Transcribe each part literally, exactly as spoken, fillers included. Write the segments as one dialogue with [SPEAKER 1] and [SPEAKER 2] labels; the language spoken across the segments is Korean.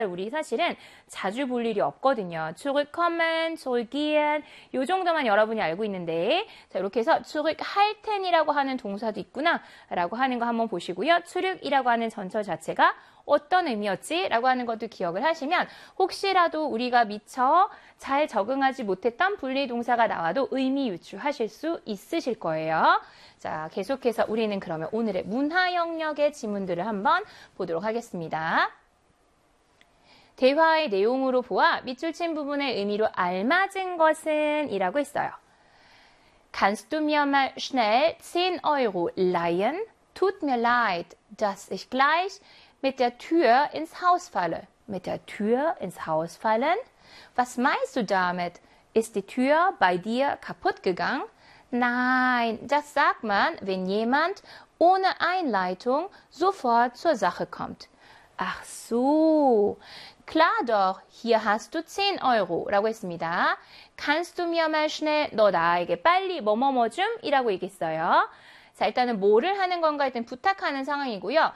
[SPEAKER 1] 우리 사실은 자주 볼 일이 없거든요. zurückkommen, zurückgehen 요 정도만 여러분이 알고 있는데 자 이렇게 해서 zurückhalten이라고 하는 동사도 있구나 라고 하는 거 한번 보시고요. zurück이라고 하는 전처 자체가 어떤 의미였지? 라고 하는 것도 기억을 하시면 혹시라도 우리가 미처 잘 적응하지 못했던 분리동사가 나와도 의미 유추하실 수 있으실 거예요. 자, 계속해서 우리는 그러면 오늘의 문화 영역의 지문들을 한번 보도록 하겠습니다. 대화의 내용으로 보아 밑줄 친 부분의 의미로 알맞은 것은 이라고 했어요. Kannst du mir mal schnell zehn Euro leihen? Tut mir leid, dass ich gleich mit der Tür ins Haus falle. Mit der Tür ins Haus fallen? Was meinst du damit? Ist die Tür bei dir kaputt gegangen? Nein, das sagt man, wenn jemand ohne Einleitung sofort zur Sache kommt. Ach so, klar doch, hier hast du zehn Euro 라고 했습니다. Kannst du mir mal schnell, 너 나에게 빨리 뭐뭐뭐 좀 이라고 얘기했어요. 자, 일단은 뭐를 하는 건가 일단 부탁하는 상황이고요.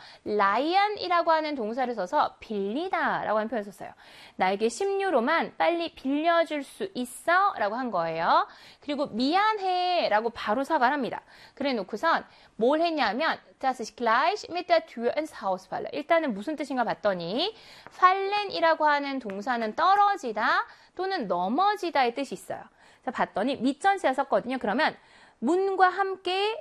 [SPEAKER 1] 라이언이라고 하는 동사를 써서 빌리다 라고 하는 표현을 썼어요. 나에게 십 유로만 빨리 빌려줄 수 있어? 라고 한 거예요. 그리고 미안해 라고 바로 사과를 합니다. 그래 놓고선 뭘 했냐면 dass ich gleich mit der Tür ins Haus falle. 일단은 무슨 뜻인가 봤더니 fallen이라고 하는 동사는 떨어지다 또는 넘어지다의 뜻이 있어요. 자, 봤더니 밑전치사 썼거든요. 그러면 문과 함께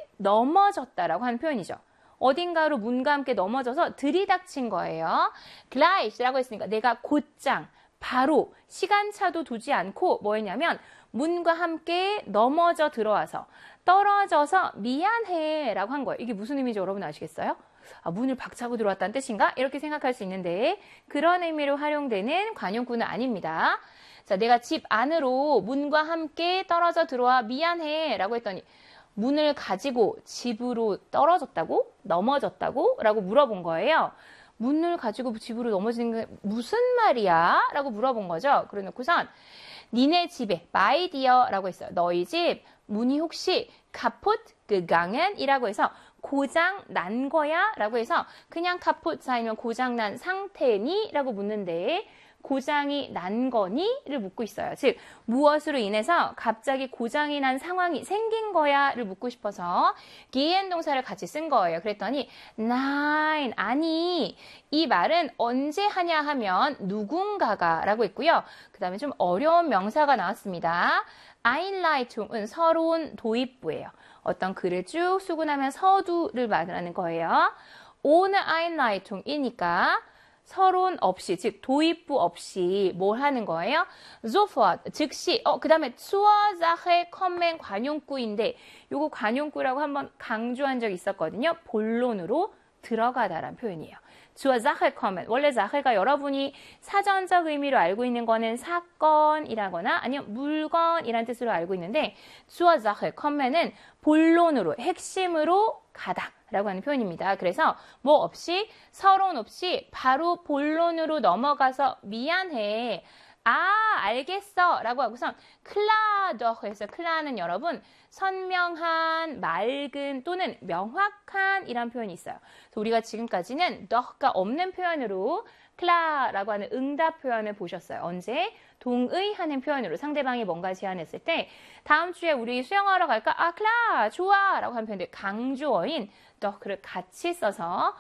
[SPEAKER 1] 넘어졌다라고 하는 표현이죠. 어딘가로 문과 함께 넘어져서 들이닥친 거예요. gleich라고 했으니까 내가 곧장, 바로 시간차도 두지 않고 뭐 했냐면 문과 함께 넘어져 들어와서 떨어져서 미안해 라고 한 거예요. 이게 무슨 의미인지 여러분 아시겠어요? 아, 문을 박차고 들어왔다는 뜻인가? 이렇게 생각할 수 있는데 그런 의미로 활용되는 관용구는 아닙니다. 자, 내가 집 안으로 문과 함께 떨어져 들어와 미안해 라고 했더니 문을 가지고 집으로 떨어졌다고? 넘어졌다고? 라고 물어본 거예요. 문을 가지고 집으로 넘어지는 게 무슨 말이야? 라고 물어본 거죠. 그래 놓고선 니네 집에 my dear 라고 했어요. 너희 집 문이 혹시 kaputt gegangen 이라고 해서 고장 난 거야? 라고 해서 그냥 kaputt 아니면 고장 난 상태니? 라고 묻는데 고장이 난 거니?를 묻고 있어요. 즉 무엇으로 인해서 갑자기 고장이 난 상황이 생긴 거야?를 묻고 싶어서 gehen 동사를 같이 쓴 거예요. 그랬더니 nein, 아니 이 말은 언제 하냐 하면 누군가가 라고 했고요. 그 다음에 좀 어려운 명사가 나왔습니다. Einleitung은 서러운 도입부예요. 어떤 글을 쭉 쓰고 나면 서두를 말하는 거예요. ohne Einleitung이니까 서론 없이, 즉 도입부 없이 뭘 하는 거예요? sofort, 즉시, 어, 그 다음에 zur Sache kommen 관용구인데 요거 관용구라고 한번 강조한 적이 있었거든요. 본론으로 들어가다라는 표현이에요. zur Sache kommen, 원래 Sache가 여러분이 사전적 의미로 알고 있는 거는 사건이라거나 아니면 물건이라는 뜻으로 알고 있는데 zur Sache kommen은 본론으로, 핵심으로 가다. 라고 하는 표현입니다. 그래서 뭐 없이 서론 없이 바로 본론으로 넘어가서 미안해. 아 알겠어 라고 하고선 klar doch 해서 klar는 여러분 선명한, 맑은 또는 명확한 이란 표현이 있어요. 그래서 우리가 지금까지는 doch가 없는 표현으로 klar라고 하는 응답 표현을 보셨어요. 언제? 동의하는 표현으로 상대방이 뭔가 제안했을 때 다음 주에 우리 수영하러 갈까? 아, klar, 좋아 라고 하는 표현들 강조어인 doch를 같이 써서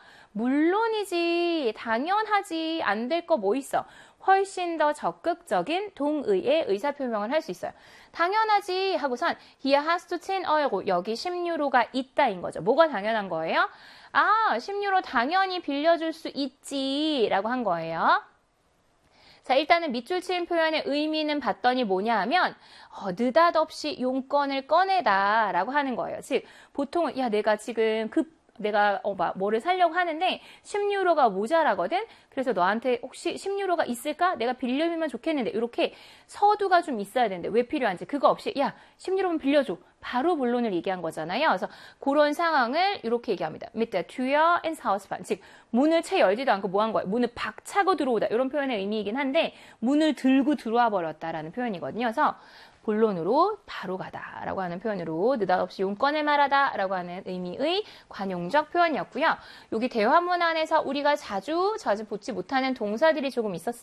[SPEAKER 1] 물론이지, 당연하지, 안 될 거 뭐 있어. 훨씬 더 적극적인 동의의 의사표명을 할 수 있어요. 당연하지 하고선 hier hast du zehn Euro, 여기 십 유로가 있다인 거죠. 뭐가 당연한 거예요? 아, 십 유로 당연히 빌려줄 수 있지 라고 한 거예요. 자, 일단은 밑줄 친 표현의 의미는 봤더니 뭐냐 하면 어, 느닷없이 용건을 꺼내다 라고 하는 거예요. 즉 보통은 야 내가 지금 급 내가 어, 막 뭐를 사려고 하는데 십 유로가 모자라거든. 그래서 너한테 혹시 십 유로가 있을까? 내가 빌려주면 좋겠는데 이렇게 서두가 좀 있어야 되는데 왜 필요한지 그거 없이 야 십 유로만 빌려줘. 바로 본론을 얘기한 거잖아요. 그래서 그런 상황을 이렇게 얘기합니다. Mit der Tür ins Haus fallen. 즉 문을 채 열지도 않고 뭐 한 거예요? 문을 박차고 들어오다. 이런 표현의 의미이긴 한데 문을 들고 들어와 버렸다라는 표현이거든요. 그래서 본론으로 바로 가다라고 하는 표현으로 느닷없이 용건을 말하다라고 하는 의미의 관용적 표현이었고요. 여기 대화문 안에서 우리가 자주 자주 보지 못하는 동사들이 조금 있었어요.